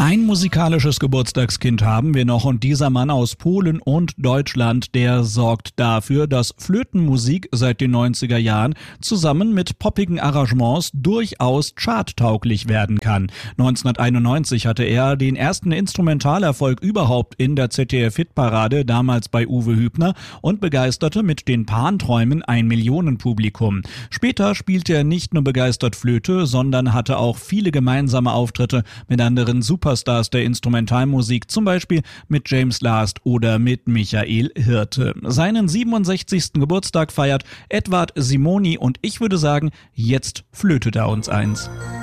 Ein musikalisches Geburtstagskind haben wir noch und dieser Mann aus Polen und Deutschland, der sorgt dafür, dass Flötenmusik seit den 90er Jahren zusammen mit poppigen Arrangements durchaus charttauglich werden kann. 1991 hatte er den ersten Instrumentalerfolg überhaupt in der ZDF-Hitparade, damals bei Uwe Hübner, und begeisterte mit den Pan-Träumen ein Millionenpublikum. Später spielte er nicht nur begeistert Flöte, sondern hatte auch viele gemeinsame Auftritte mit anderen Superstars der Instrumentalmusik, zum Beispiel mit James Last oder mit Michael Hirte. Seinen 67. Geburtstag feiert Edward Simoni und ich würde sagen, jetzt flötet er uns eins.